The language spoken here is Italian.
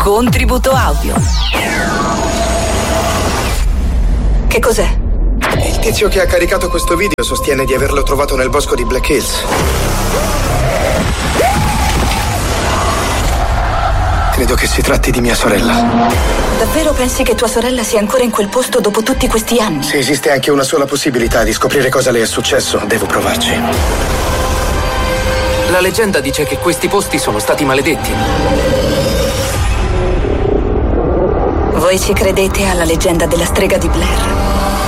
contributo audio. Che cos'è? Il tizio che ha caricato questo video sostiene di averlo trovato nel bosco di Black Hills. Credo che si tratti di mia sorella. Davvero pensi che tua sorella sia ancora in quel posto dopo tutti questi anni? Se esiste anche una sola possibilità di scoprire cosa le è successo, devo provarci. La leggenda dice che questi posti sono stati maledetti. Voi ci credete alla leggenda della strega di Blair?